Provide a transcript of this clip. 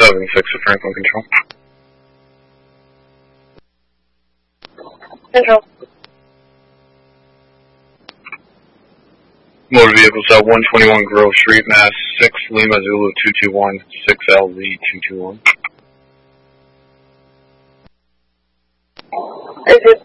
7-6 to Franklin Control. Control. Motor vehicles at 121 Grove Street, Mass. 6 Lima Zulu 221, 6LZ 221. Is it